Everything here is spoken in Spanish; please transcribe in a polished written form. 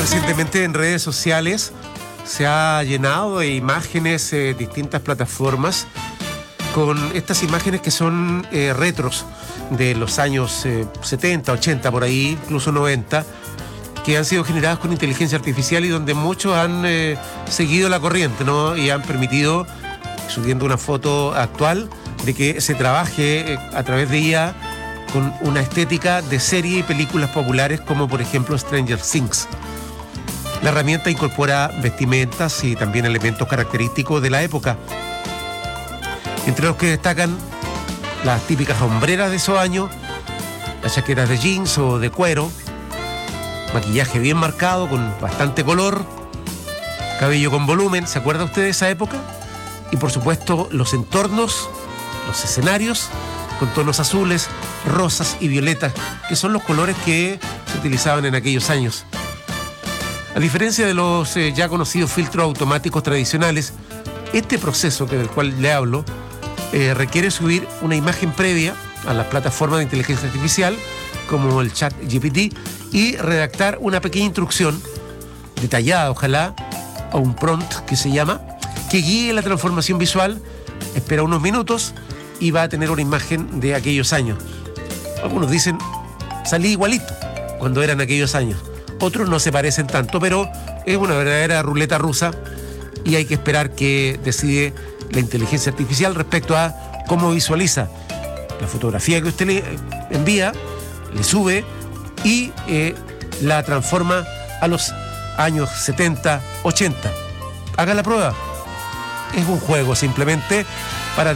Recientemente en redes sociales se ha llenado de imágenes, distintas plataformas, con estas imágenes que son retros de los años 70, 80, por ahí, incluso 90, que han sido generadas con inteligencia artificial y donde muchos han seguido la corriente, ¿no? Y han permitido, subiendo una foto actual, de que se trabaje a través de IA con una estética de serie y películas populares como por ejemplo Stranger Things. La herramienta incorpora vestimentas y también elementos característicos de la época, entre los que destacan las típicas hombreras de esos años, las chaquetas de jeans o de cuero, maquillaje bien marcado con bastante color, cabello con volumen, ¿se acuerda usted de esa época? Y por supuesto los entornos, los escenarios con tonos azules, rosas y violetas, que son los colores que se utilizaban en aquellos años. A diferencia de los ya conocidos filtros automáticos tradicionales, este proceso del cual le hablo requiere subir una imagen previa a las plataformas de inteligencia artificial, como el ChatGPT, y redactar una pequeña instrucción, detallada ojalá, a un prompt que se llama, que guíe la transformación visual. Espera unos minutos y va a tener una imagen de aquellos años. Algunos dicen, salí igualito cuando eran aquellos años. Otros no se parecen tanto, pero es una verdadera ruleta rusa y hay que esperar que decide la inteligencia artificial respecto a cómo visualiza la fotografía que usted le envía, le sube y la transforma a los años 70, 80. Haga la prueba. Es un juego simplemente para